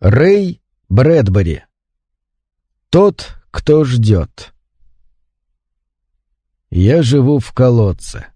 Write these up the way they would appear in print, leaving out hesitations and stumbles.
Рэй Брэдбери. Тот, кто ждет. Я живу в колодце.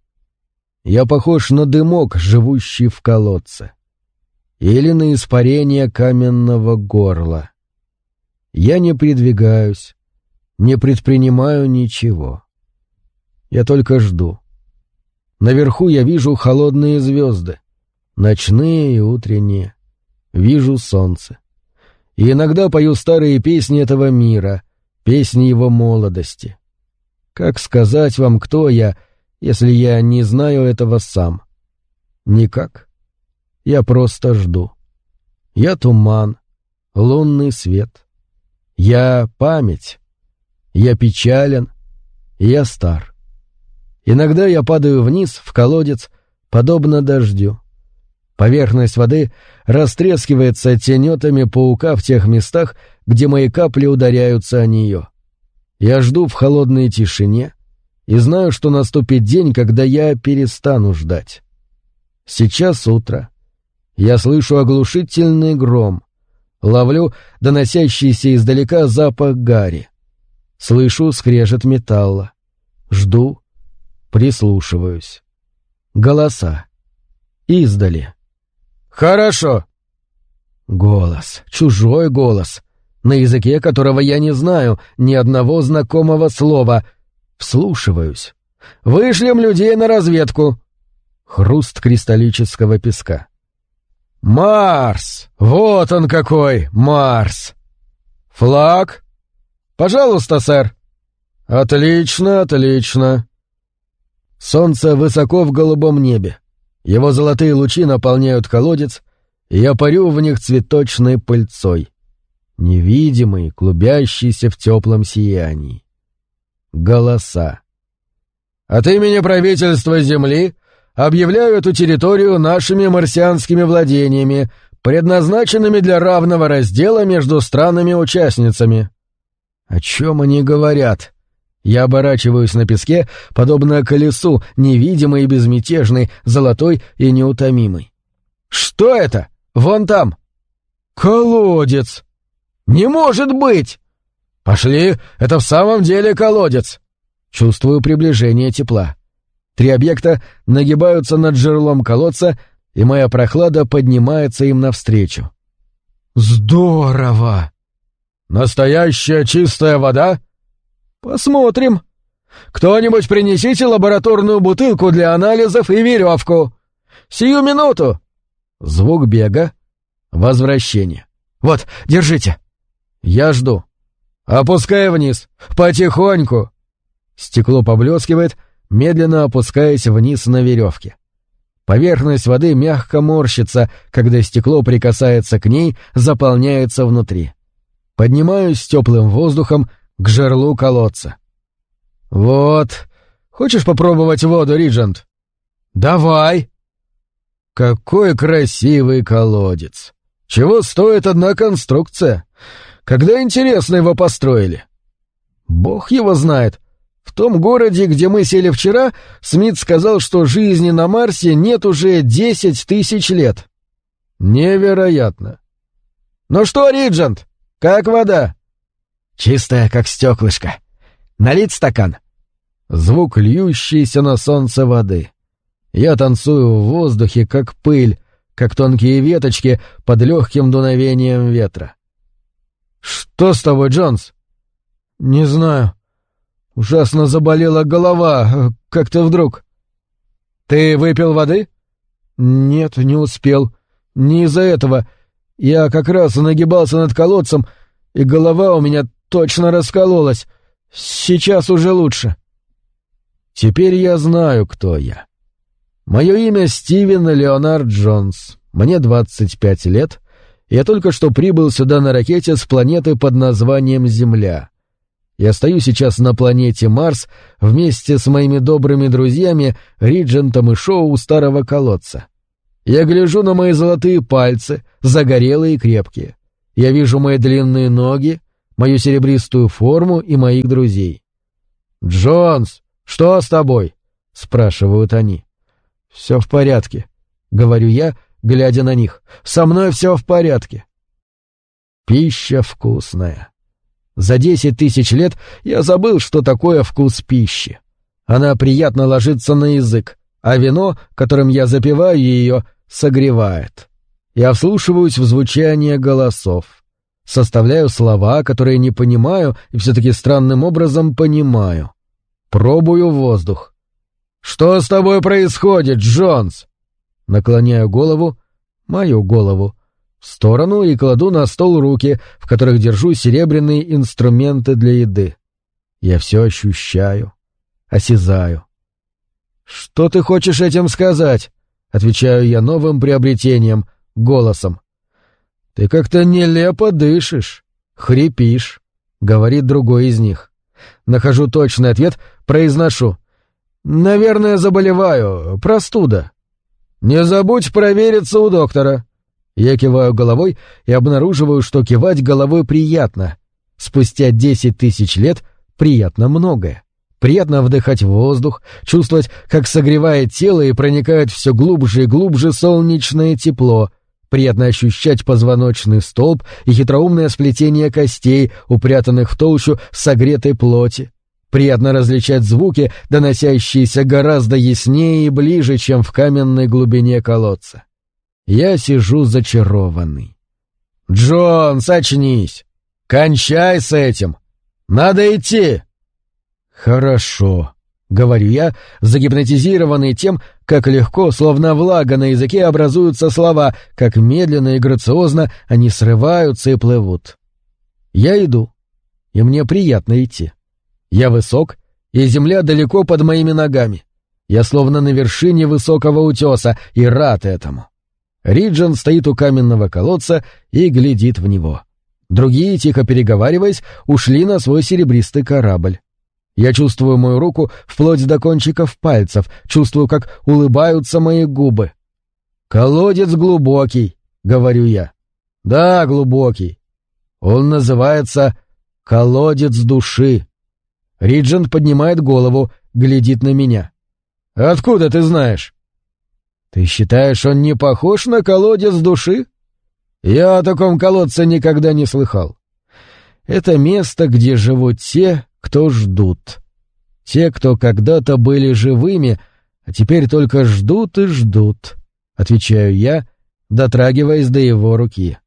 Я похож на дымок, живущий в колодце. Или на испарение каменного горла. Я не передвигаюсь, не предпринимаю ничего. Я только жду. Наверху я вижу холодные звезды, ночные и утренние. Вижу солнце. И иногда пою старые песни этого мира, песни его молодости. Как сказать вам, кто я, если я не знаю этого сам? Никак. Я просто жду. Я туман, лунный свет. Я память. Я печален. Я стар. Иногда я падаю вниз, в колодец, подобно дождю. Поверхность воды растрескивается тенетами паука в тех местах, где мои капли ударяются о нее. Я жду в холодной тишине и знаю, что наступит день, когда я перестану ждать. Сейчас утро. Я слышу оглушительный гром. Ловлю доносящийся издалека запах гари. Слышу скрежет металла. Жду, прислушиваюсь. Голоса. Издали. «Хорошо!» Голос, чужой голос, на языке которого я не знаю ни одного знакомого слова. Вслушиваюсь. «Вышлем людей на разведку!» Хруст кристаллического песка. «Марс! Вот он какой, Марс!» «Флаг?» «Пожалуйста, сэр!» «Отлично, отлично!» Солнце высоко в голубом небе. Его золотые лучи наполняют колодец, и я парю в них цветочной пыльцой, невидимый, клубящийся в теплом сиянии. Голоса. От имени правительства Земли объявляю эту территорию нашими марсианскими владениями, предназначенными для равного раздела между странами-участницами. О чем они говорят? Я оборачиваюсь на песке, подобно колесу, невидимой и безмятежной, золотой и неутомимой. «Что это? Вон там!» «Колодец!» «Не может быть!» «Пошли, это в самом деле колодец!» Чувствую приближение тепла. 3 объекта нагибаются над жерлом колодца, и моя прохлада поднимается им навстречу. «Здорово!» «Настоящая чистая вода?» «Посмотрим. Кто-нибудь принесите лабораторную бутылку для анализов и веревку. Сию минуту!» Звук бега. Возвращение. «Вот, держите!» Я жду. «Опускай вниз. Потихоньку!» Стекло поблескивает, медленно опускаясь вниз на веревке. Поверхность воды мягко морщится, когда стекло прикасается к ней, заполняется внутри. Поднимаюсь с теплым воздухом к жерлу колодца. «Вот. Хочешь попробовать воду, Риджент?» «Давай!» Какой красивый колодец! Чего стоит одна конструкция? Когда, интересно, его построили? Бог его знает. В том городе, где мы сели вчера, Смит сказал, что жизни на Марсе нет уже 10 тысяч лет. Невероятно. «Ну что, Риджент, как вода?» «Чистая, как стеклышко. Налить стакан?» Звук льющейся на солнце воды. Я танцую в воздухе, как пыль, как тонкие веточки под легким дуновением ветра. «Что с тобой, Джонс?» «Не знаю. Ужасно заболела голова, как-то вдруг». «Ты выпил воды?» «Нет, не успел. Не из-за этого. Я как раз нагибался над колодцем, и голова у меня точно раскололась. Сейчас уже лучше». Теперь я знаю, кто я. Мое имя Стивен Леонард Джонс. Мне 25 лет. Я только что прибыл сюда на ракете с планеты под названием Земля. Я стою сейчас на планете Марс вместе с моими добрыми друзьями Риджентом и Шоу у старого колодца. Я гляжу на мои золотые пальцы, загорелые и крепкие. Я вижу мои длинные ноги, мою серебристую форму и моих друзей. «Джонс, что с тобой?» — спрашивают они. «Все в порядке», — говорю я, глядя на них. «Со мной все в порядке». Пища вкусная. За 10 тысяч лет я забыл, что такое вкус пищи. Она приятно ложится на язык, а вино, которым я запиваю ее, согревает. Я вслушиваюсь в звучание голосов. Составляю слова, которые не понимаю, и все-таки странным образом понимаю. Пробую воздух. «Что с тобой происходит, Джонс?» Наклоняю голову, мою голову, в сторону и кладу на стол руки, в которых держу серебряные инструменты для еды. Я все ощущаю, осязаю. «Что ты хочешь этим сказать?» — отвечаю я новым приобретением, голосом. «Ты как-то нелепо дышишь, хрипишь», — говорит другой из них. Нахожу точный ответ, произношу. «Наверное, заболеваю, простуда». «Не забудь провериться у доктора». Я киваю головой и обнаруживаю, что кивать головой приятно. Спустя 10 тысяч лет приятно многое. Приятно вдыхать воздух, чувствовать, как согревает тело и проникает все глубже и глубже солнечное тепло. Приятно ощущать позвоночный столб и хитроумное сплетение костей, упрятанных в толщу согретой плоти. Приятно различать звуки, доносящиеся гораздо яснее и ближе, чем в каменной глубине колодца. Я сижу зачарованный. «Джонс, очнись! Кончай с этим! Надо идти!» «Хорошо», — говорю я, загипнотизированный тем, как легко, словно влага на языке, образуются слова, как медленно и грациозно они срываются и плывут. Я иду, и мне приятно идти. Я высок, и земля далеко под моими ногами. Я словно на вершине высокого утеса, и рад этому. Риджин стоит у каменного колодца и глядит в него. Другие, тихо переговариваясь, ушли на свой серебристый корабль. Я чувствую мою руку вплоть до кончиков пальцев, чувствую, как улыбаются мои губы. «Колодец глубокий», — говорю я. «Да, глубокий. Он называется «Колодец души». Риджин поднимает голову, глядит на меня. «Откуда ты знаешь?» «Ты считаешь, он не похож на колодец души?» «Я о таком колодце никогда не слыхал. Это место, где живут те, кто ждут. Те, кто когда-то были живыми, а теперь только ждут и ждут», — отвечаю я, дотрагиваясь до его руки.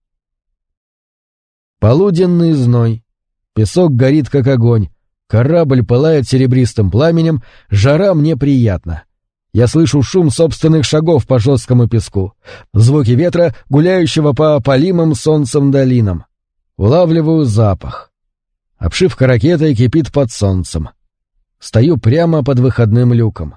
Полуденный зной. Песок горит, как огонь. Корабль пылает серебристым пламенем, жара мне приятна. Я слышу шум собственных шагов по жесткому песку, звуки ветра, гуляющего по опалимым солнцем долинам. Улавливаю запах. Обшивка ракеты кипит под солнцем. Стою прямо под выходным люком.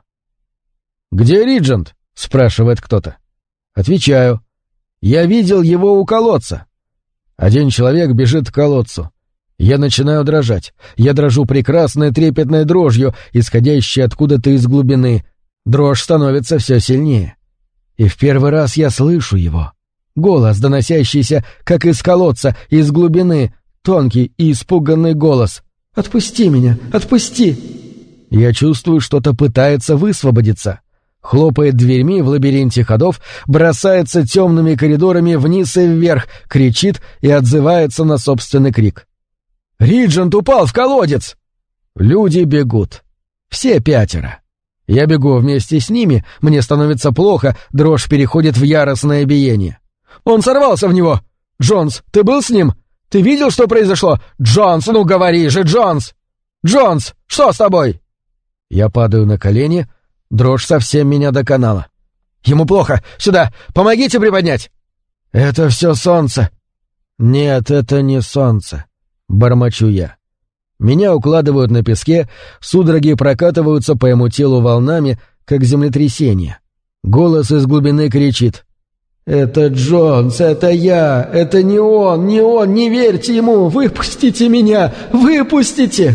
«Где Риджент?» — спрашивает кто-то. Отвечаю. «Я видел его у колодца». Один человек бежит к колодцу. Я начинаю дрожать. Я дрожу прекрасной трепетной дрожью, исходящей откуда-то из глубины. Дрожь становится все сильнее. И в первый раз я слышу его. Голос, доносящийся, как из колодца, из глубины, тонкий и испуганный голос. «Отпусти меня! Отпусти!» Я чувствую, что-то пытается высвободиться. Хлопает дверьми в лабиринте ходов, бросается темными коридорами вниз и вверх, кричит и отзывается на собственный крик. «Риджент упал в колодец!» Люди бегут. Все 5. Я бегу вместе с ними, мне становится плохо, дрожь переходит в яростное биение. «Он сорвался в него! Джонс, ты был с ним? Ты видел, что произошло? Джонс, ну говори же, Джонс! Джонс, что с тобой?» Я падаю на колени, дрожь совсем меня доконала. «Ему плохо! Сюда! Помогите приподнять!» «Это все солнце!» «Нет, это не солнце!» — бормочу я. Меня укладывают на песке, судороги прокатываются по моему телу волнами, как землетрясение. Голос из глубины кричит. «Это Джонс, это я, это не он, не верьте ему, выпустите меня, выпустите!»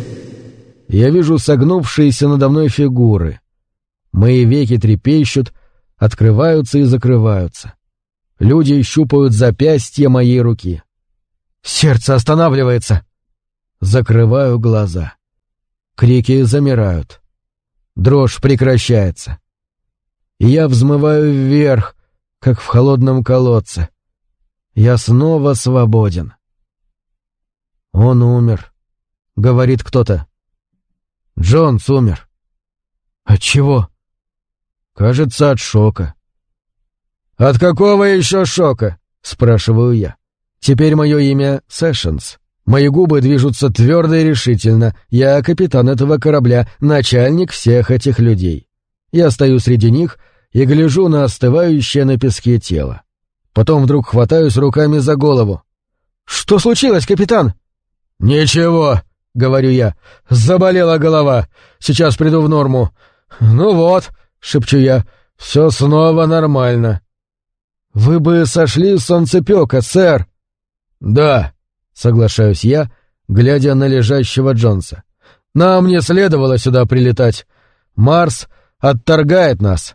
Я вижу согнувшиеся надо мной фигуры. Мои веки трепещут, открываются и закрываются. Люди щупают запястье моей руки. Сердце останавливается. Закрываю глаза. Крики замирают. Дрожь прекращается. И я взмываю вверх, как в холодном колодце. Я снова свободен. «Он умер», — говорит кто-то. «Джонс умер». «От чего?» «Кажется, от шока». «От какого еще шока?» — спрашиваю я. Теперь мое имя Сэшенс. Мои губы движутся твердо и решительно. Я капитан этого корабля, начальник всех этих людей. Я стою среди них и гляжу на остывающее на песке тело. Потом вдруг хватаюсь руками за голову. «Что случилось, капитан?» «Ничего», — говорю я. «Заболела голова. Сейчас приду в норму». «Ну вот», — шепчу я, — «все снова нормально». «Вы бы сошли с солнцепека, сэр». «Да», — соглашаюсь я, глядя на лежащего Джонса. «Нам не следовало сюда прилетать. Марс отторгает нас».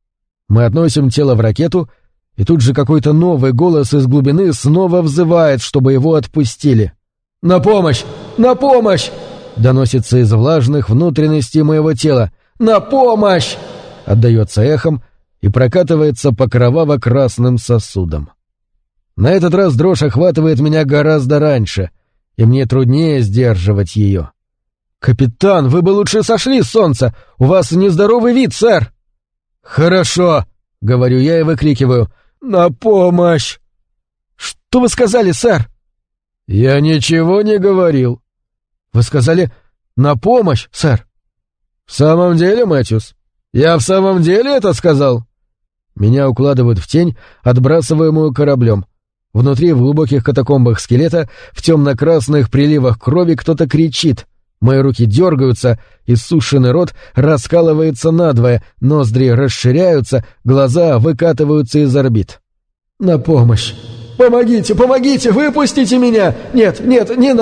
Мы относим тело в ракету, и тут же какой-то новый голос из глубины снова взывает, чтобы его отпустили. «На помощь! На помощь!» — доносится из влажных внутренностей моего тела. «На помощь!» — отдается эхом и прокатывается по кроваво-красным сосудам. На этот раз дрожь охватывает меня гораздо раньше, и мне труднее сдерживать ее. «Капитан, вы бы лучше сошли с солнца! У вас нездоровый вид, сэр!» «Хорошо!» — говорю я и выкрикиваю. «На помощь!» «Что вы сказали, сэр?» «Я ничего не говорил». «Вы сказали «на помощь», сэр». «В самом деле, Мэтьюс? Я в самом деле это сказал?» Меня укладывают в тень, отбрасываемую кораблем. Внутри, в глубоких катакомбах скелета, в темно-красных приливах крови кто-то кричит. Мои руки дергаются, иссушенный рот раскалывается надвое, ноздри расширяются, глаза выкатываются из орбит. «На помощь! Помогите, помогите! Выпустите меня! Нет, нет, не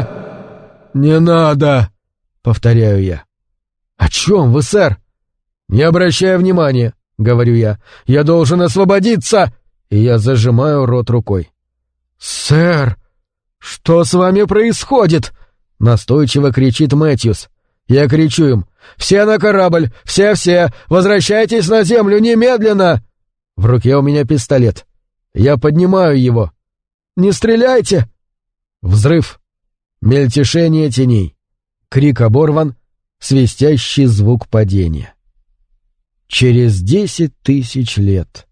надо!» «Не надо!» — повторяю я. «О чем вы, сэр?» «Не обращая внимания», — говорю я. «Я должен освободиться!» И я зажимаю рот рукой. «Сэр, что с вами происходит?» — настойчиво кричит Мэтьюс. Я кричу им: «Все на корабль! Все-все! Возвращайтесь на землю немедленно!» В руке у меня пистолет. Я поднимаю его. «Не стреляйте!» Взрыв. Мельтешение теней. Крик оборван. Свистящий звук падения. Через 10 тысяч лет.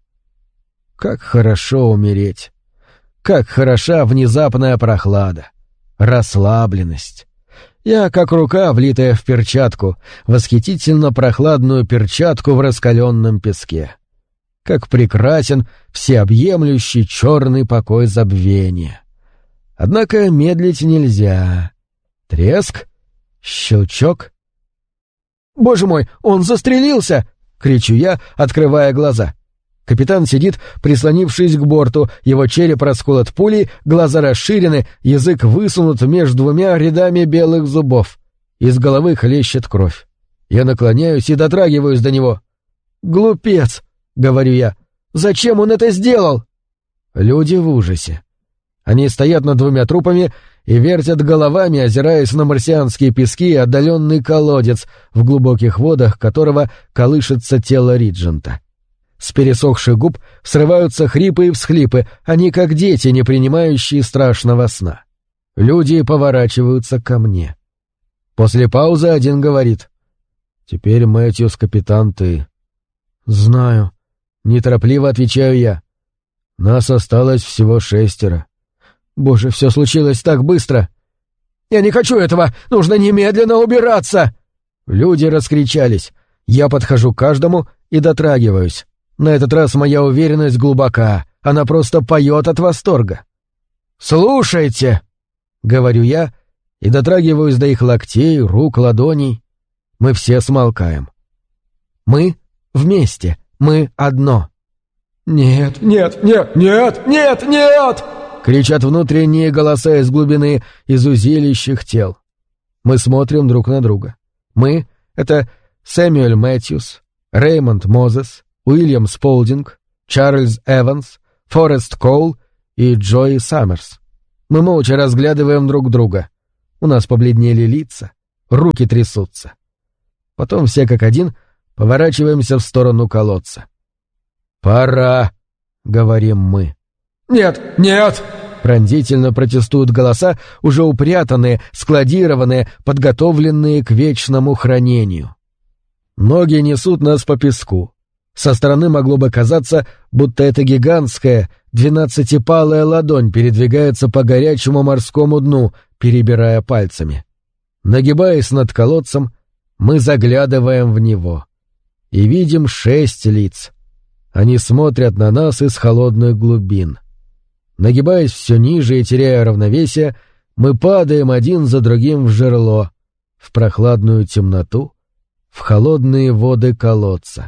Как хорошо умереть. Как хороша внезапная прохлада. Расслабленность. Я как рука, влитая в перчатку, восхитительно прохладную перчатку в раскаленном песке. Как прекрасен всеобъемлющий черный покой забвения. Однако медлить нельзя. Треск, щелчок. «Боже мой, он застрелился!» — кричу я, открывая глаза. Капитан сидит, прислонившись к борту, его череп расколот пулей, глаза расширены, язык высунут между двумя рядами белых зубов. Из головы хлещет кровь. Я наклоняюсь и дотрагиваюсь до него. «Глупец!» — говорю я. «Зачем он это сделал?» Люди в ужасе. Они стоят над двумя трупами и вертят головами, озираясь на марсианские пески и отдаленный колодец, в глубоких водах которого колышется тело Риджента. С пересохших губ срываются хрипы и всхлипы, они как дети, не принимающие страшного сна. Люди поворачиваются ко мне. После паузы один говорит: «Теперь, Мэтьюс, капитан, ты...» «Знаю», — неторопливо отвечаю я. «Нас осталось всего 6. Боже, все случилось так быстро!» «Я не хочу этого! Нужно немедленно убираться!» Люди раскричались. Я подхожу к каждому и дотрагиваюсь. На этот раз моя уверенность глубока, она просто поет от восторга. «Слушайте!» — говорю я и дотрагиваюсь до их локтей, рук, ладоней. Мы все смолкаем. Мы вместе, мы одно. «Нет, нет, нет, нет, нет, нет!» — кричат внутренние голоса из глубины, из узилищих тел. Мы смотрим друг на друга. Мы — это Сэмюэль Мэтьюс, Реймонд Мозес, Уильям Сполдинг, Чарльз Эванс, Форест Коул и Джои Саммерс. Мы молча разглядываем друг друга. У нас побледнели лица, руки трясутся. Потом все как один поворачиваемся в сторону колодца. «Пора», — говорим мы. «Нет, нет!» Пронзительно протестуют голоса, уже упрятанные, складированные, подготовленные к вечному хранению. Ноги несут нас по песку. Со стороны могло бы казаться, будто эта гигантская, 12-палая ладонь передвигается по горячему морскому дну, перебирая пальцами. Нагибаясь над колодцем, мы заглядываем в него и видим 6 лиц. Они смотрят на нас из холодных глубин. Нагибаясь все ниже и теряя равновесие, мы падаем один за другим в жерло, в прохладную темноту, в холодные воды колодца.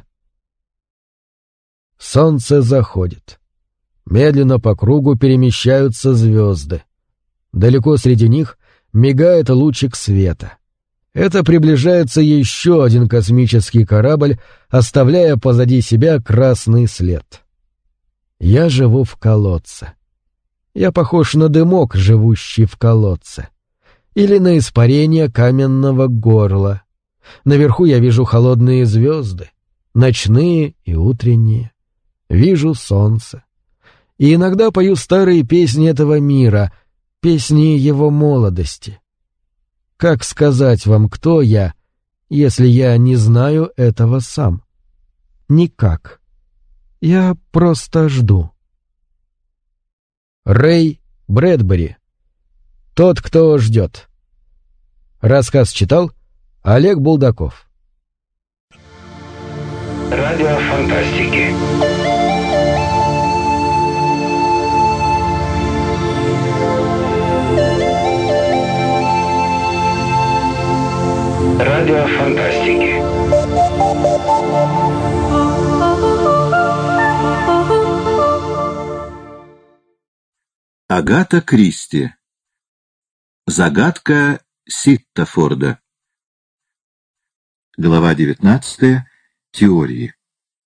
Солнце заходит. Медленно по кругу перемещаются звезды. Далеко среди них мигает лучик света. Это приближается еще один космический корабль, оставляя позади себя красный след. Я живу в колодце. Я похож на дымок, живущий в колодце. Или на испарение каменного горла. Наверху я вижу холодные звезды, ночные и утренние. Вижу солнце. И иногда пою старые песни этого мира, песни его молодости. Как сказать вам, кто я, если я не знаю этого сам? Никак. Я просто жду. Рэй Брэдбери. Тот, кто ждет. Рассказ читал Олег Булдаков. Радио фантастики. Радио фантастики. Агата Кристи. Загадка Ситтафорда. Глава 19. Теории.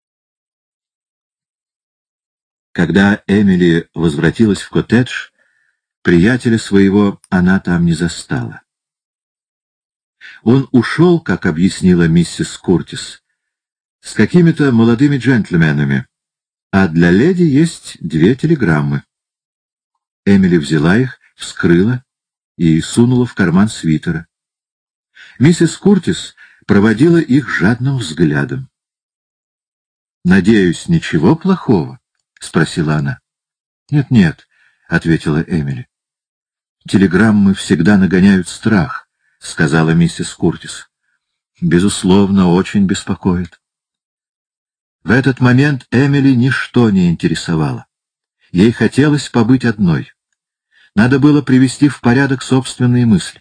Когда Эмили возвратилась в коттедж, приятеля своего она там не застала. Он ушел, как объяснила миссис Куртис, с какими-то молодыми джентльменами, а для леди есть 2 телеграммы. Эмили взяла их, вскрыла и сунула в карман свитера. Миссис Куртис проводила их жадным взглядом. «Надеюсь, ничего плохого?» — спросила она. «Нет-нет», — ответила Эмили. «Телеграммы всегда нагоняют страх», — сказала миссис Куртис. «Безусловно, очень беспокоит». В этот момент Эмили ничто не интересовало. Ей хотелось побыть одной. Надо было привести в порядок собственные мысли.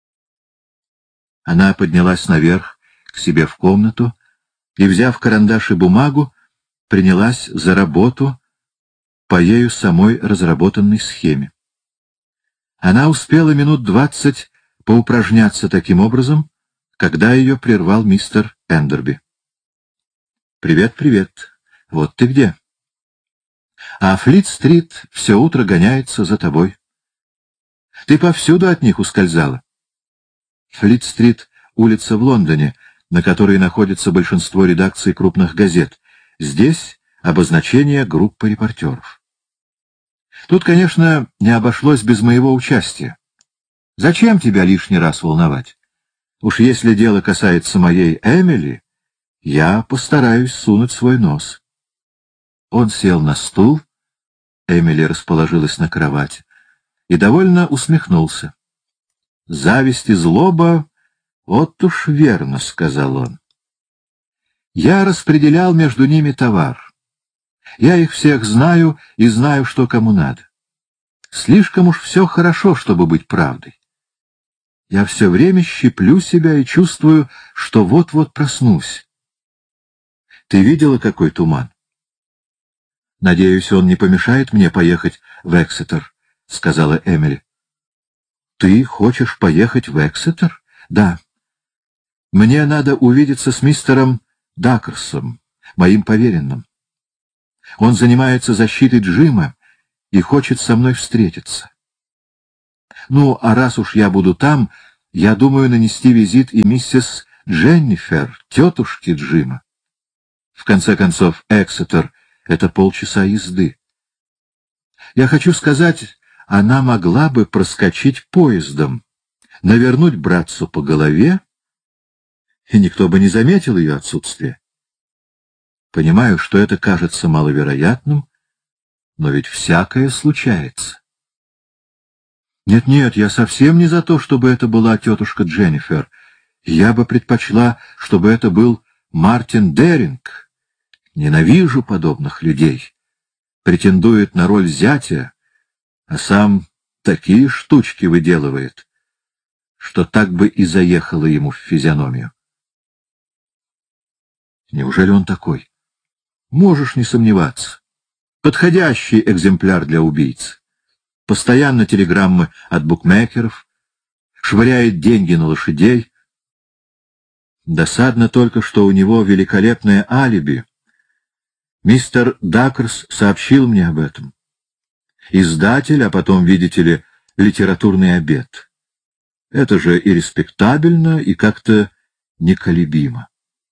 Она поднялась наверх, к себе в комнату, и, взяв карандаш и бумагу, принялась за работу по ею самой разработанной схеме. Она успела минут 20 поупражняться таким образом, когда ее прервал мистер Эндерби. «Привет, привет. Вот ты где?» «А Флит-стрит все утро гоняется за тобой. Ты повсюду от них ускользала». Флит-стрит — улица в Лондоне, на которой находится большинство редакций крупных газет. Здесь обозначение группы репортеров. Тут, конечно, не обошлось без моего участия. Зачем тебя лишний раз волновать? Уж если дело касается моей Эмили, я постараюсь сунуть свой нос. Он сел на стул, Эмили расположилась на кровати, и довольно усмехнулся. «Зависть и злоба, вот уж верно», — сказал он. «Я распределял между ними товар. Я их всех знаю и знаю, что кому надо. Слишком уж все хорошо, чтобы быть правдой. Я все время щиплю себя и чувствую, что вот-вот проснусь. Ты видела, какой туман? Надеюсь, он не помешает мне поехать в Эксетер», — сказала Эмили. «Ты хочешь поехать в Эксетер?» «Да. Мне надо увидеться с мистером Дакерсом, моим поверенным. Он занимается защитой Джима и хочет со мной встретиться. Ну, а раз уж я буду там, я думаю нанести визит и миссис Дженнифер, тетушке Джима. В конце концов, Эксетер — это полчаса езды. Я хочу сказать, она могла бы проскочить поездом, навернуть братцу по голове, и никто бы не заметил ее отсутствие. Понимаю, что это кажется маловероятным, но ведь всякое случается. Нет-нет, я совсем не за то, чтобы это была тетушка Дженнифер. Я бы предпочла, чтобы это был Мартин Деринг. Ненавижу подобных людей. Претендует на роль зятя, а сам такие штучки выделывает, что так бы и заехало ему в физиономию. Неужели он такой? Можешь не сомневаться. Подходящий экземпляр для убийцы. Постоянно телеграммы от букмекеров, швыряет деньги на лошадей. Досадно только, что у него великолепное алиби. Мистер Дакерс сообщил мне об этом. Издатель, а потом, видите ли, литературный обед. Это же и респектабельно, и как-то неколебимо.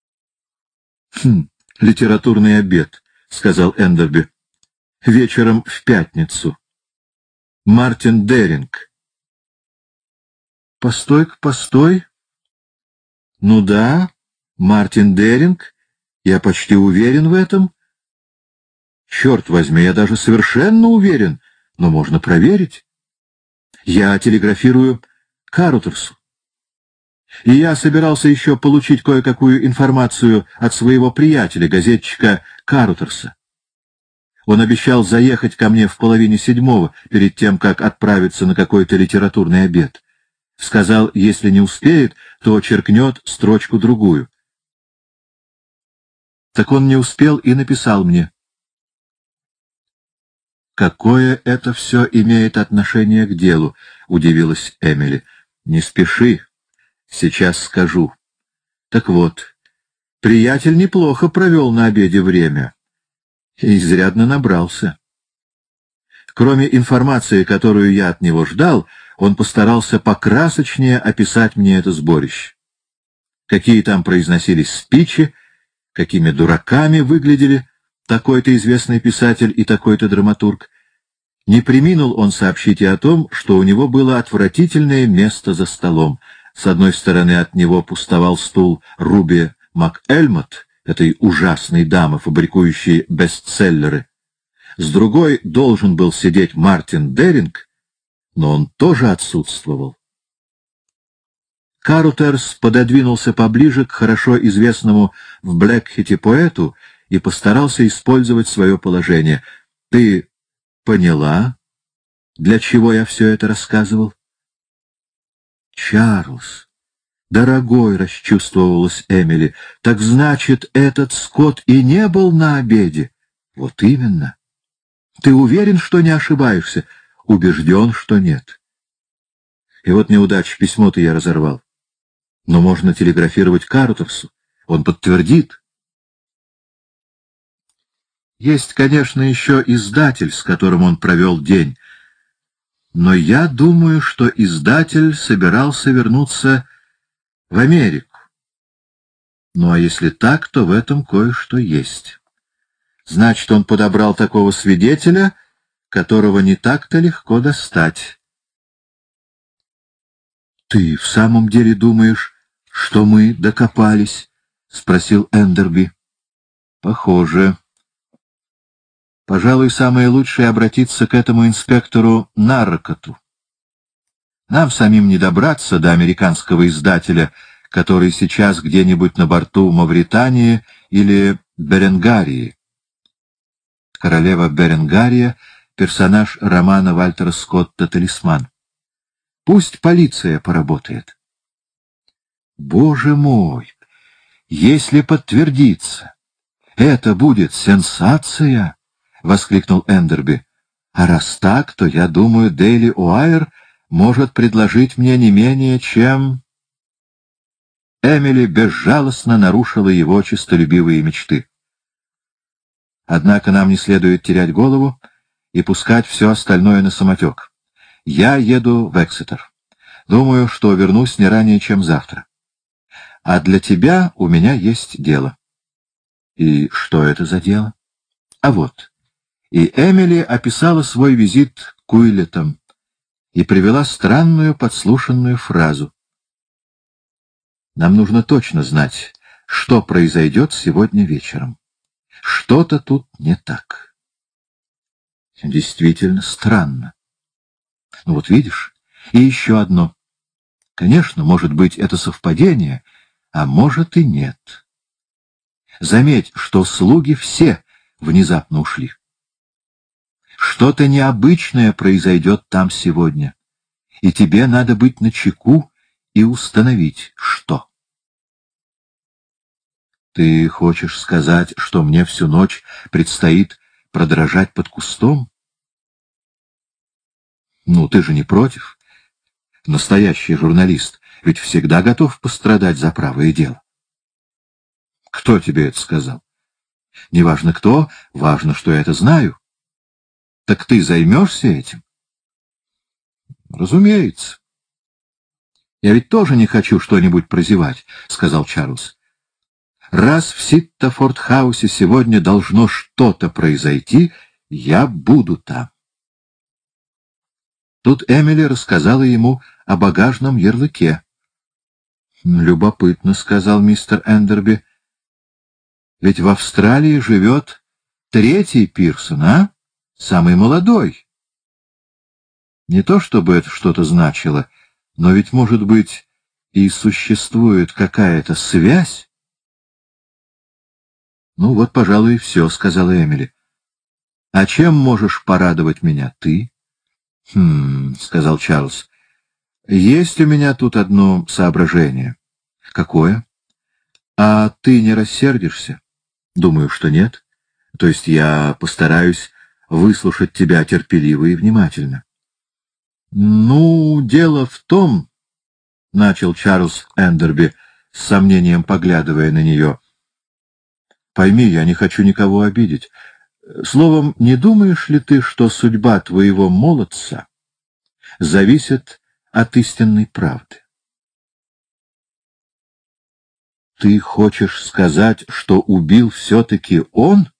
Литературный обед, — сказал Эндерби. Вечером в пятницу. Мартин Деринг. Постой-ка, постой. Ну да, Мартин Деринг. Я почти уверен в этом. Черт возьми, я даже совершенно уверен, но можно проверить. Я телеграфирую Карутерсу. И я собирался еще получить кое-какую информацию от своего приятеля, газетчика Карутерса. Он обещал заехать ко мне в 6:30, перед тем, как отправиться на какой-то литературный обед. Сказал, если не успеет, то черкнет строчку-другую. Так он не успел и написал мне. «Какое это все имеет отношение к делу?» — удивилась Эмили. «Не спеши, сейчас скажу. Так вот, приятель неплохо провел на обеде время и изрядно набрался. Кроме информации, которую я от него ждал, он постарался покрасочнее описать мне это сборище. Какие там произносились спичи, какими дураками выглядели такой-то известный писатель и такой-то драматург. Не преминул он сообщить и о том, что у него было отвратительное место за столом. С одной стороны от него пустовал стул Руби МакЭльмот, этой ужасной дамы, фабрикующей бестселлеры. С другой должен был сидеть Мартин Деринг, но он тоже отсутствовал. Карутерс пододвинулся поближе к хорошо известному в Блэкхите поэту и постарался использовать свое положение. «Ты поняла, для чего я все это рассказывал?» «Чарльз, дорогой», — расчувствовалась Эмили, — «так значит, этот Скотт и не был на обеде?» «Вот именно. Ты уверен, что не ошибаешься?» «Убежден, что нет». И вот неудача, письмо-то я разорвал. Но можно телеграфировать Карутерсу. Он подтвердит. Есть, конечно, еще издатель, с которым он провел день. Но я думаю, что издатель собирался вернуться в Америку. Ну, а если так, то в этом кое-что есть. Значит, он подобрал такого свидетеля, которого не так-то легко достать. — Ты в самом деле думаешь, что мы докопались? — спросил Эндерби. — Похоже. Пожалуй, самое лучшее — обратиться к этому инспектору Наррокоту. Нам самим не добраться до американского издателя, который сейчас где-нибудь на борту Мавритании или Беренгарии. Королева Беренгария — персонаж романа Вальтера Скотта «Талисман». Пусть полиция поработает. Боже мой! Если подтвердится, это будет сенсация! — воскликнул Эндерби. А раз так, то, я думаю, Дейли Уайр может предложить мне не менее, чем... Эмили безжалостно нарушила его честолюбивые мечты. Однако нам не следует терять голову и пускать все остальное на самотек. Я еду в Эксетер. Думаю, что вернусь не ранее, чем завтра. А для тебя у меня есть дело. И что это за дело? А вот. И Эмили описала свой визит к Уиллетам. и привела странную подслушанную фразу. Нам нужно точно знать, что произойдет сегодня вечером. Что-то тут не так. Действительно странно. Ну вот видишь, и еще одно. Конечно, может быть, это совпадение, а может и нет. Заметь, что слуги все внезапно ушли. Что-то необычное произойдет там сегодня, и тебе надо быть начеку и установить, что. Ты хочешь сказать, что мне всю ночь предстоит продрожать под кустом? Ну, ты же не против? Настоящий журналист ведь всегда готов пострадать за правое дело. Кто тебе это сказал? Неважно кто, важно, что я это знаю. Так ты займешься этим? Разумеется. Я ведь тоже не хочу что-нибудь прозевать, сказал Чарльз. Раз в Ситтофорд-хаусе сегодня должно что-то произойти, я буду там. Тут Эмили рассказала ему о багажном ярлыке. «Любопытно», — сказал мистер Эндерби. «Ведь в Австралии живет третий Пирсон, а? Самый молодой». Не то чтобы это что-то значило, но ведь, может быть, и существует какая-то связь. «Ну вот, пожалуй, и все», — сказала Эмили. «А чем можешь порадовать меня ты?» Сказал Чарльз. «Есть у меня тут одно соображение». «Какое?» «А ты не рассердишься?» «Думаю, что нет. То есть я постараюсь выслушать тебя терпеливо и внимательно». «Ну, дело в том...» — начал Чарльз Эндерби, с сомнением поглядывая на нее. «Пойми, я не хочу никого обидеть. Словом, не думаешь ли ты, что судьба твоего молодца зависит от истинной правды?» «Ты хочешь сказать, что убил все-таки он?»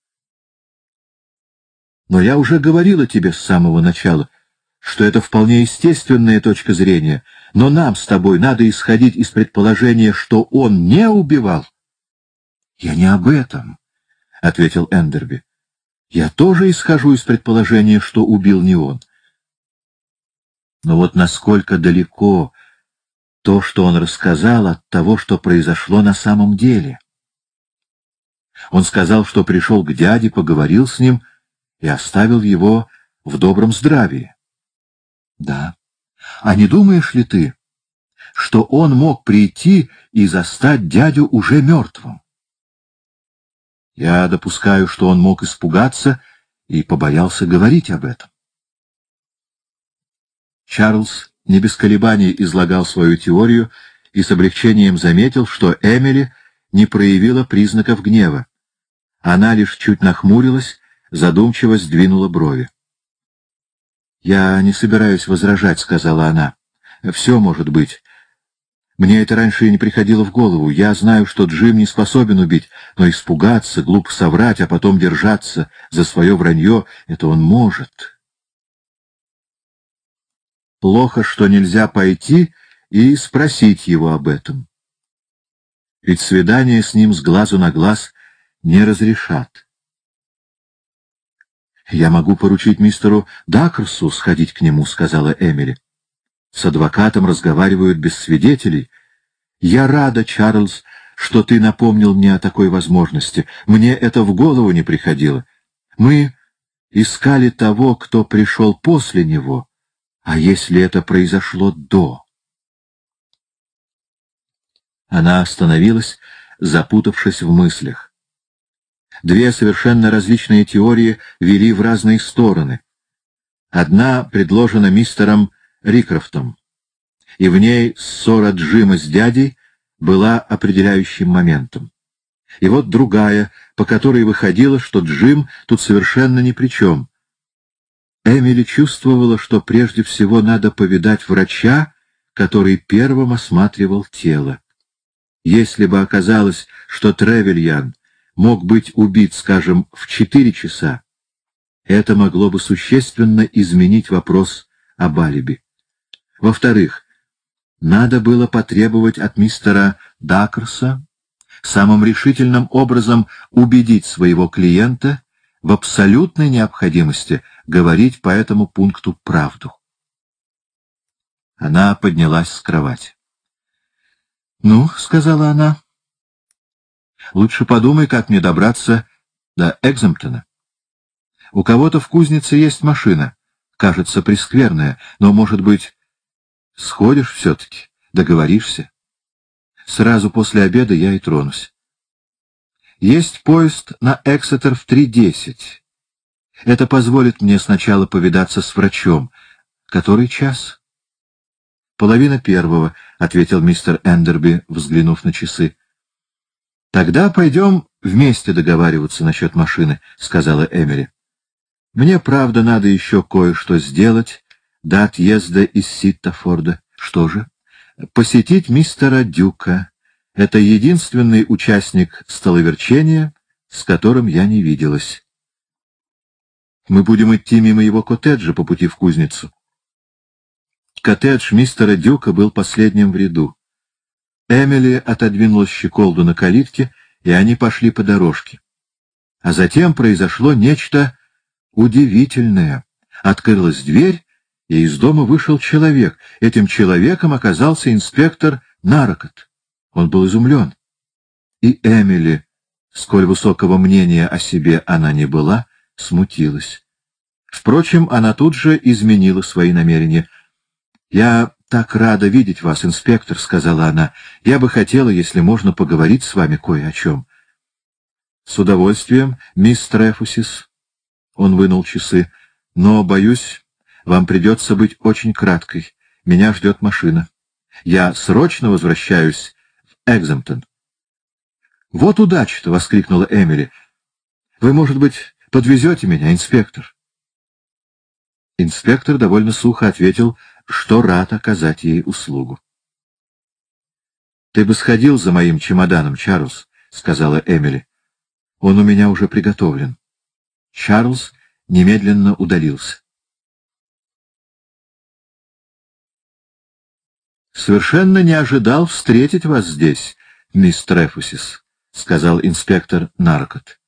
«Но я уже говорила тебе с самого начала, что это вполне естественная точка зрения, но нам с тобой надо исходить из предположения, что он не убивал». «Я не об этом», — ответил Эндерби. «Я тоже исхожу из предположения, что убил не он. Но вот насколько далеко то, что он рассказал, от того, что произошло на самом деле. Он сказал, что пришел к дяде, поговорил с ним и оставил его в добром здравии. Да. А не думаешь ли ты, что он мог прийти и застать дядю уже мертвым? Я допускаю, что он мог испугаться и побоялся говорить об этом. Чарльз не без колебаний излагал свою теорию и с облегчением заметил, что Эмили не проявила признаков гнева. Она лишь чуть нахмурилась, задумчиво сдвинула брови. «Я не собираюсь возражать», — сказала она. «Все может быть. Мне это раньше и не приходило в голову. Я знаю, что Джим не способен убить, но испугаться, глупо соврать, а потом держаться за свое вранье — это он может». Плохо, что нельзя пойти и спросить его об этом. Ведь свидание с ним с глазу на глаз не разрешат. «Я могу поручить мистеру Дакерсу сходить к нему», — сказала Эмили. «С адвокатом разговаривают без свидетелей. Я рада, Чарльз, что ты напомнил мне о такой возможности. Мне это в голову не приходило. Мы искали того, кто пришел после него. А если это произошло до?» Она остановилась, запутавшись в мыслях. Две совершенно различные теории вели в разные стороны. Одна предложена мистером Рикрофтом, и в ней ссора Джима с дядей была определяющим моментом. И вот другая, по которой выходило, что Джим тут совершенно ни при чем. Эмили чувствовала, что прежде всего надо повидать врача, который первым осматривал тело. Если бы оказалось, что Тревельян мог быть убит, скажем, в 4 часа, это могло бы существенно изменить вопрос об алиби. Во-вторых, надо было потребовать от мистера Дакерса самым решительным образом убедить своего клиента в абсолютной необходимости говорить по этому пункту правду. Она поднялась с кровати. «Ну, — сказала она, — лучше подумай, как мне добраться до Экземптона. У кого-то в кузнице есть машина, кажется, прескверная, но, может быть, сходишь все-таки, договоришься? Сразу после обеда я и тронусь. Есть поезд на Эксетер в 3:10. Это позволит мне сначала повидаться с врачом. Который час?» «1:30, — ответил мистер Эндерби, взглянув на часы. «Тогда пойдем вместе договариваться насчет машины», — сказала Эмили. «Мне, правда, надо еще кое-что сделать до отъезда из Ситтафорда. Что же? Посетить мистера Дюка. Это единственный участник столоверчения, с которым я не виделась. Мы будем идти мимо его коттеджа по пути в кузницу». Коттедж мистера Дюка был последним в ряду. Эмили отодвинула щеколду на калитке, и они пошли по дорожке. А затем произошло нечто удивительное. Открылась дверь, и из дома вышел человек. Этим человеком оказался инспектор Нарокот. Он был изумлен. И Эмили, сколь высокого мнения о себе она не была, смутилась. Впрочем, она тут же изменила свои намерения. «Я так рада видеть вас, инспектор», — сказала она. «Я бы хотела, если можно, поговорить с вами кое о чем». «С удовольствием, мисс Трефусис». Он вынул часы. «Но, боюсь, вам придется быть очень краткой. Меня ждет машина. Я срочно возвращаюсь в Экземптон». «Вот удача-то!» — воскликнула Эмили. «Вы, может быть, подвезете меня, инспектор?» Инспектор довольно сухо ответил, что рад оказать ей услугу. «Ты бы сходил за моим чемоданом, Чарльз», — сказала Эмили. «Он у меня уже приготовлен». Чарльз немедленно удалился. «Совершенно не ожидал встретить вас здесь, мисс Трефусис», — сказал инспектор Нарокот.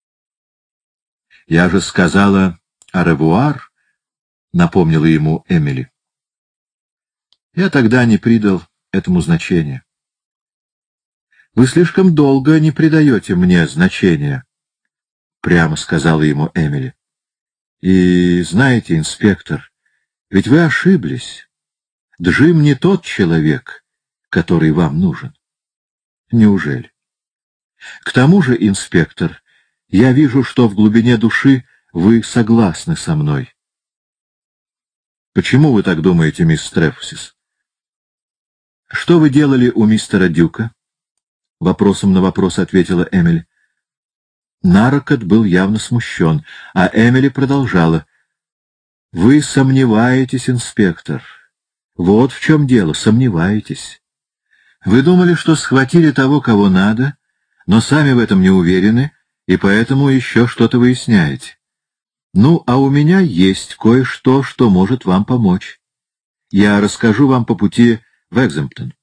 «Я же сказала «аревуар», — напомнила ему Эмили. Я тогда не придал этому значения. «Вы слишком долго не придаете мне значения», — прямо сказала ему Эмили. «И знаете, инспектор, ведь вы ошиблись. Джим не тот человек, который вам нужен». «Неужели?» «К тому же, инспектор, я вижу, что в глубине души вы согласны со мной». «Почему вы так думаете, мисс Трефусис?» «Что вы делали у мистера Дюка?» — вопросом на вопрос ответила Эмили. Нарокот был явно смущен, а Эмили продолжала. «Вы сомневаетесь, инспектор. Вот в чем дело, сомневаетесь. Вы думали, что схватили того, кого надо, но сами в этом не уверены, и поэтому еще что-то выясняете. Ну, а у меня есть кое-что, что может вам помочь. Я расскажу вам по пути в Экземптон».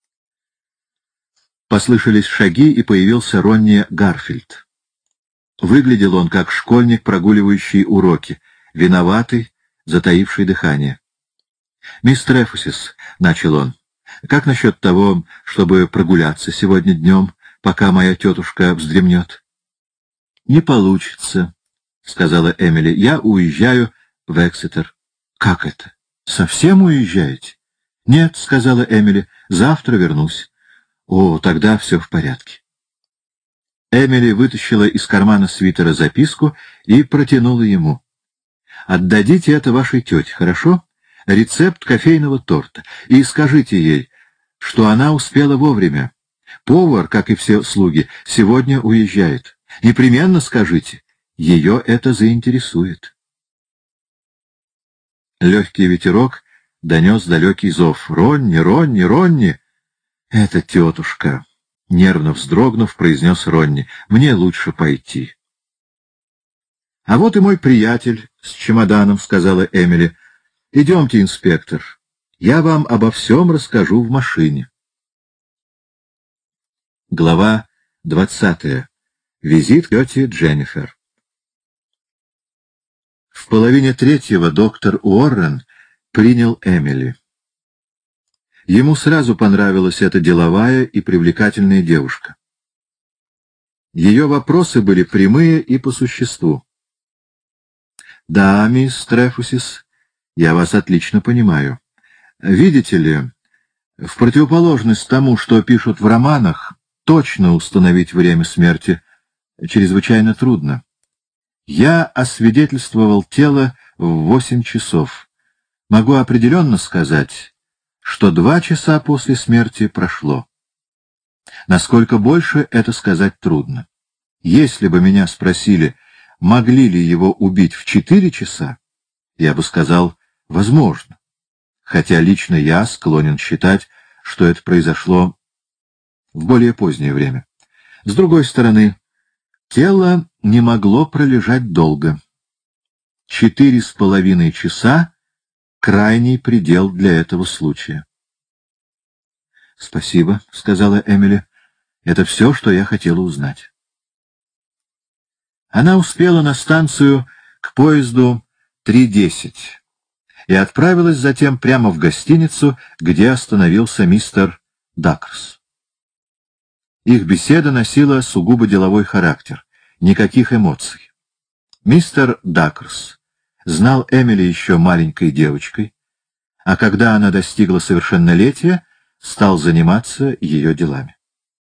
Послышались шаги, и появился Ронни Гарфилд. Выглядел он как школьник, прогуливающий уроки, виноватый, затаивший дыхание. «Мисс Трефусис», — начал он, — «как насчет того, чтобы прогуляться сегодня днем, пока моя тетушка вздремнет?» «Не получится», — сказала Эмили. «Я уезжаю в Эксетер». «Как это? Совсем уезжаете?» «Нет», — сказала Эмили, — «завтра вернусь». «О, тогда все в порядке». Эмили вытащила из кармана свитера записку и протянула ему. «Отдадите это вашей тете, хорошо? Рецепт кофейного торта. И скажите ей, что она успела вовремя. Повар, как и все слуги, сегодня уезжает. Непременно скажите, ее это заинтересует». Легкий ветерок донес далекий зов. «Ронни, Ронни, Ронни!» «Это тетушка», — нервно вздрогнув, произнес Ронни. «Мне лучше пойти». «А вот и мой приятель с чемоданом», — сказала Эмили. «Идемте, инспектор. Я вам обо всем расскажу в машине. Глава 20. Визит к тете Дженнифер. В половине третьего доктор Уоррен принял Эмили. Ему сразу понравилась эта деловая и привлекательная девушка. Ее вопросы были прямые и по существу. «Да, мисс Трефусис, я вас отлично понимаю. Видите ли, в противоположность тому, что пишут в романах, точно установить время смерти чрезвычайно трудно. Я освидетельствовал тело в 8 часов. Могу определенно сказать, что 2 часа после смерти прошло. Насколько больше, это сказать трудно. Если бы меня спросили, могли ли его убить в 4 часа, я бы сказал, возможно. Хотя лично я склонен считать, что это произошло в более позднее время. С другой стороны, тело не могло пролежать долго. 4,5 часа — крайний предел для этого случая. — Спасибо, — сказала Эмили. — Это все, что я хотела узнать. Она успела на станцию к поезду 3:10 и отправилась затем прямо в гостиницу, где остановился мистер Дакрс. Их беседа носила сугубо деловой характер, никаких эмоций. Мистер Дакрс знал Эмили еще маленькой девочкой, а когда она достигла совершеннолетия, стал заниматься ее делами.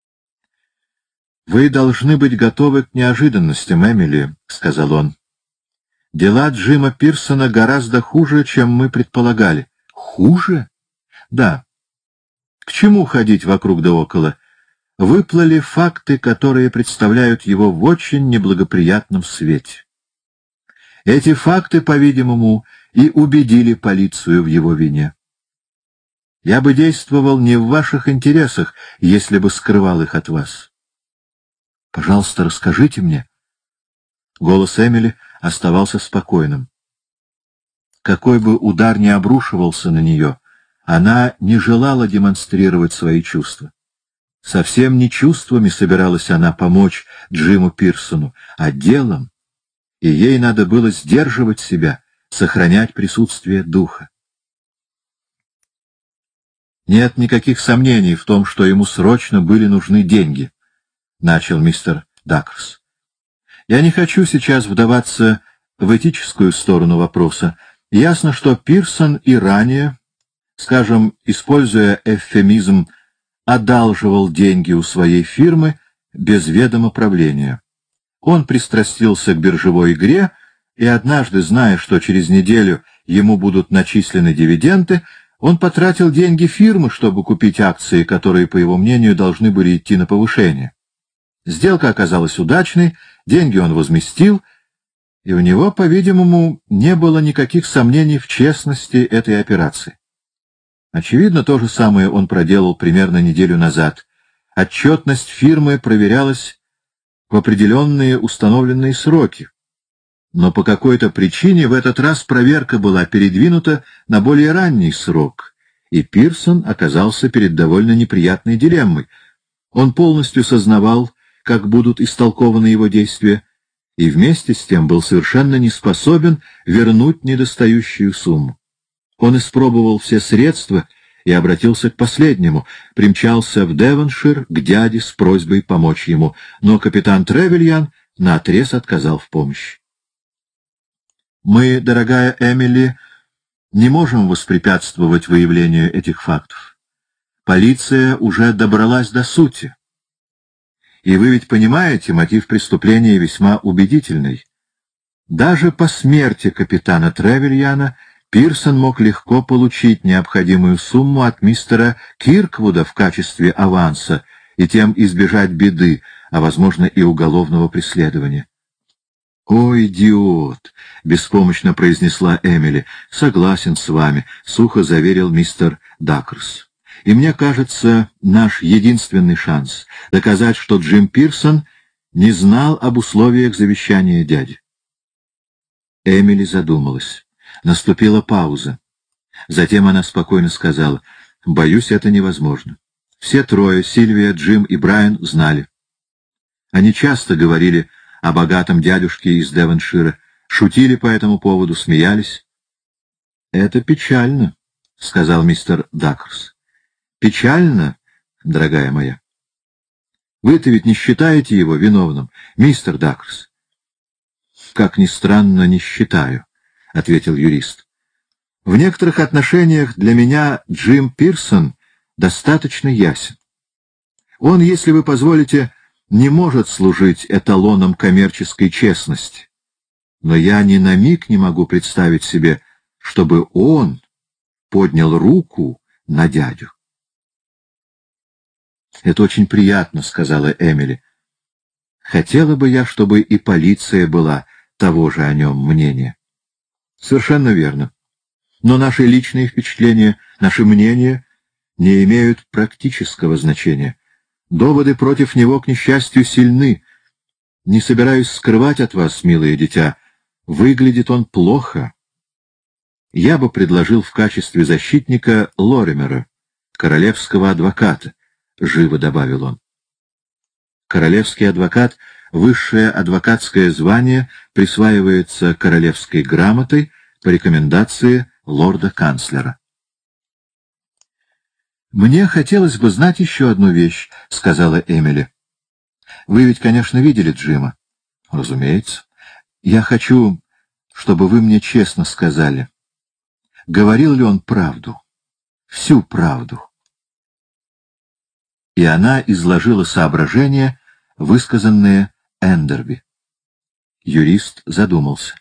«Вы должны быть готовы к неожиданностям, Эмили», — сказал он. «Дела Джима Пирсона гораздо хуже, чем мы предполагали». «Хуже?» «Да. К чему ходить вокруг да около? Выплыли факты, которые представляют его в очень неблагоприятном свете. Эти факты, по-видимому, и убедили полицию в его вине. Я бы действовал не в ваших интересах, если бы скрывал их от вас. Пожалуйста, расскажите мне». Голос Эмили оставался спокойным. Какой бы удар ни обрушивался на нее, она не желала демонстрировать свои чувства. Совсем не чувствами собиралась она помочь Джиму Пирсону, а делом, и ей надо было сдерживать себя, сохранять присутствие духа. «Нет никаких сомнений в том, что ему срочно были нужны деньги», — начал мистер Дакрс. «Я не хочу сейчас вдаваться в этическую сторону вопроса. Ясно, что Пирсон и ранее, скажем, используя эвфемизм, одалживал деньги у своей фирмы без ведома правления. Он пристрастился к биржевой игре, и однажды, зная, что через неделю ему будут начислены дивиденды, он потратил деньги фирмы, чтобы купить акции, которые, по его мнению, должны были идти на повышение. Сделка оказалась удачной, деньги он возместил, и у него, по-видимому, не было никаких сомнений в честности этой операции. Очевидно, то же самое он проделал примерно неделю назад. Отчетность фирмы проверялась в определенные установленные сроки. Но по какой-то причине в этот раз проверка была передвинута на более ранний срок, и Пирсон оказался перед довольно неприятной дилеммой. Он полностью сознавал, как будут истолкованы его действия, и вместе с тем был совершенно не способен вернуть недостающую сумму. Он испробовал все средства и обратился к последнему, примчался в Девоншир к дяде с просьбой помочь ему, но капитан Тревельян наотрез отказал в помощи. «Мы, дорогая Эмили, не можем воспрепятствовать выявлению этих фактов. Полиция уже добралась до сути. И вы ведь понимаете, мотив преступления весьма убедительный. Даже по смерти капитана Тревельяна Пирсон мог легко получить необходимую сумму от мистера Кирквуда в качестве аванса и тем избежать беды, а, возможно, и уголовного преследования». «О, идиот!» — беспомощно произнесла Эмили. «Согласен с вами», — сухо заверил мистер Дакрс. «И мне кажется, наш единственный шанс — доказать, что Джим Пирсон не знал об условиях завещания дяди». Эмили задумалась. Наступила пауза. Затем она спокойно сказала: «Боюсь, это невозможно. Все трое, Сильвия, Джим и Брайан, знали. Они часто говорили о богатом дядюшке из Девоншира, шутили по этому поводу, смеялись». «Это печально», — сказал мистер Дакерс. «Печально, дорогая моя. Вы-то ведь не считаете его виновным, мистер Дакерс?» «Как ни странно, не считаю», — ответил юрист. «В некоторых отношениях для меня Джим Пирсон достаточно ясен. Он, если вы позволите, не может служить эталоном коммерческой честности. Но я ни на миг не могу представить себе, чтобы он поднял руку на дядю». «Это очень приятно», — сказала Эмили. «Хотела бы я, чтобы и полиция была того же о нем мнения». «Совершенно верно. Но наши личные впечатления, наши мнения не имеют практического значения. Доводы против него, к несчастью, сильны. Не собираюсь скрывать от вас, милое дитя, выглядит он плохо. Я бы предложил в качестве защитника Лоримера, королевского адвоката», — живо добавил он. Королевский адвокат — высшее адвокатское звание, присваивается королевской грамотой по рекомендации лорда-канцлера. «Мне хотелось бы знать еще одну вещь», — сказала Эмили. «Вы ведь, конечно, видели Джима?» «Разумеется. Я хочу, чтобы вы мне честно сказали, говорил ли он правду, всю правду». И она изложила соображения, высказанные Эндерби. Юрист задумался.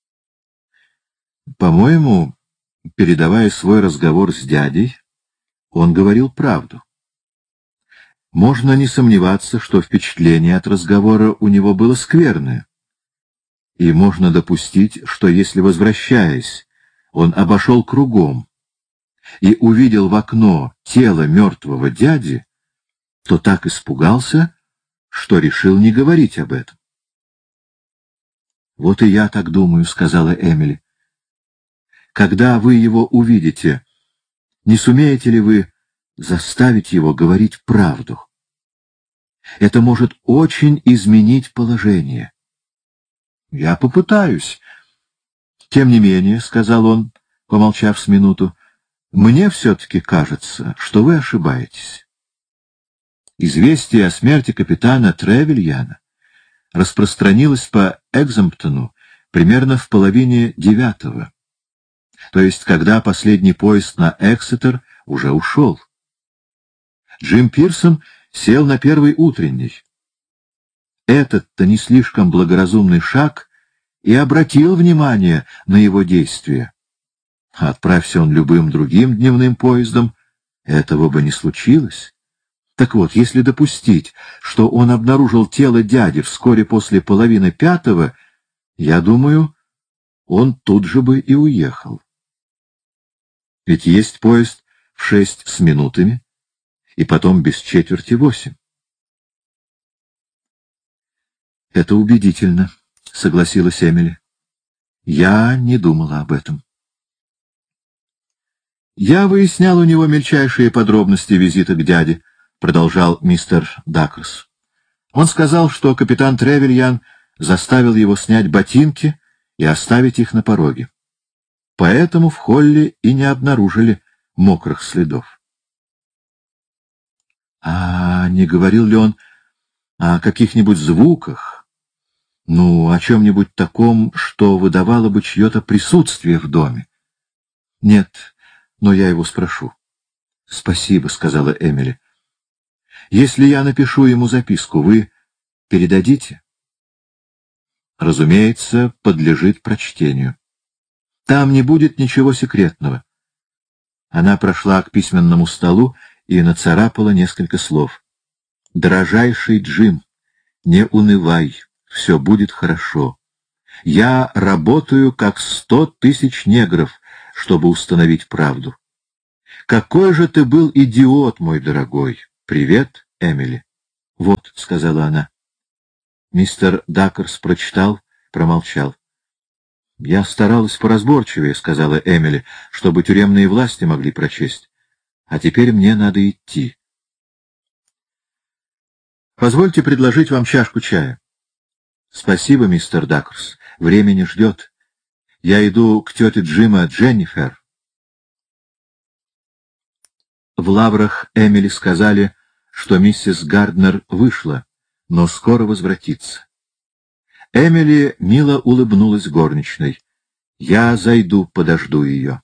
«По-моему, передавая свой разговор с дядей, он говорил правду. Можно не сомневаться, что впечатление от разговора у него было скверное. И можно допустить, что если, возвращаясь, он обошел кругом и увидел в окно тело мертвого дяди, то так испугался, что решил не говорить об этом». «Вот и я так думаю», — сказала Эмили. «Когда вы его увидите, не сумеете ли вы заставить его говорить правду? Это может очень изменить положение». «Я попытаюсь. Тем не менее», — сказал он, помолчав с минуту, — «мне все-таки кажется, что вы ошибаетесь. Известие о смерти капитана Тревельяна распространилось по Экземптону примерно в 8:30, то есть когда последний поезд на Эксетер уже ушел. Джим Пирсон сел на первый утренний. Этот-то не слишком благоразумный шаг и обратил внимание на его действия. Отправься он любым другим дневным поездом, этого бы не случилось. Так вот, если допустить, что он обнаружил тело дяди вскоре после 4:30, я думаю, он тут же бы и уехал. Ведь есть поезд в 6 с минутами, и потом без 7:45. «Это убедительно», — согласилась Эмили. «Я не думала об этом». «Я выяснял у него мельчайшие подробности визита к дяде», — продолжал мистер Дакерс. «Он сказал, что капитан Тревельян заставил его снять ботинки и оставить их на пороге. Поэтому в холле и не обнаружили мокрых следов». «А не говорил ли он о каких-нибудь звуках? Ну, о чем-нибудь таком, что выдавало бы чье-то присутствие в доме?» «Нет, но я его спрошу». «Спасибо», — сказала Эмили. «Если я напишу ему записку, вы передадите?» «Разумеется, подлежит прочтению. Там не будет ничего секретного». Она прошла к письменному столу и нацарапала несколько слов. «Дорожайший Джим, не унывай, все будет хорошо. Я работаю как 100 000 негров, чтобы установить правду. Какой же ты был идиот, мой дорогой! Привет, Эмили!» «Вот», — сказала она. Мистер Дакерс прочитал, промолчал. «Я старалась поразборчивее», — сказала Эмили, — «чтобы тюремные власти могли прочесть. А теперь мне надо идти. Позвольте предложить вам чашку чая». «Спасибо, мистер Дакрс. Время не ждет. Я иду к тете Джима Дженнифер». В Лаврах Эмили сказали, что миссис Гарднер вышла, но скоро возвратится. Эмили мило улыбнулась горничной. «Я зайду, подожду ее».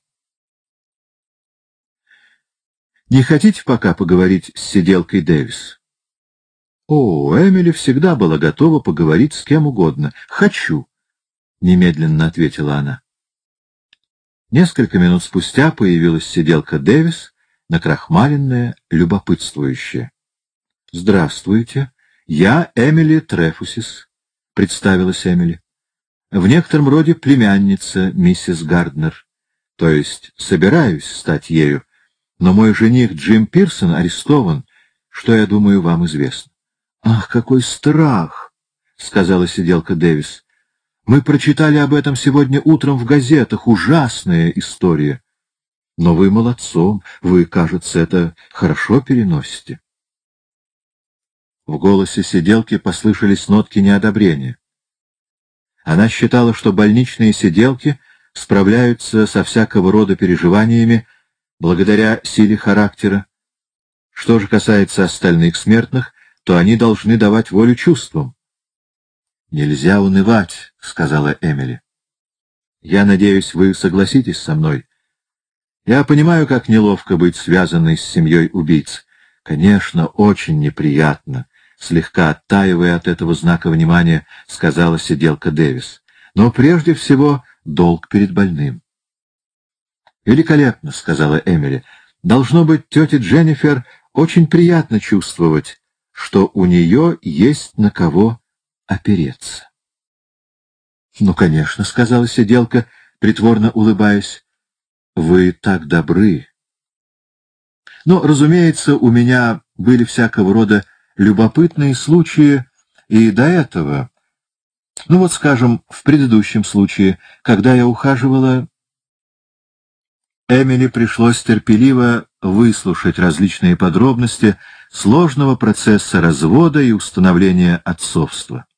«Не хотите пока поговорить с сиделкой Дэвис?» «О, Эмили всегда была готова поговорить с кем угодно. Хочу», — немедленно ответила она. Несколько минут спустя появилась сиделка Дэвис, накрахмаленная, любопытствующая. «Здравствуйте, я Эмили Трефусис», — представилась Эмили. «В некотором роде племянница миссис Гарднер, то есть собираюсь стать ею, но мой жених Джим Пирсон арестован, что, я думаю, вам известно». «Ах, какой страх!» — сказала сиделка Дэвис. «Мы прочитали об этом сегодня утром в газетах. Ужасная история. Но вы молодцом, вы, кажется, это хорошо переносите». В голосе сиделки послышались нотки неодобрения. Она считала, что больничные сиделки справляются со всякого рода переживаниями благодаря силе характера. Что же касается остальных смертных, то они должны давать волю чувствам. «Нельзя унывать», — сказала Эмили. «Я надеюсь, вы согласитесь со мной. Я понимаю, как неловко быть связанной с семьей убийц. Конечно, очень неприятно», — слегка оттаивая от этого знака внимания, сказала сиделка Дэвис. «Но прежде всего долг перед больным». «Великолепно», — сказала Эмили. «Должно быть, тете Дженнифер очень приятно чувствовать, что у нее есть на кого опереться». «Ну, конечно», — сказала сиделка, притворно улыбаясь. «Вы так добры». «Но, разумеется, у меня были всякого рода любопытные случаи и до этого. Ну вот, скажем, в предыдущем случае, когда я ухаживала...» Эмили пришлось терпеливо выслушать различные подробности сложного процесса развода и установления отцовства.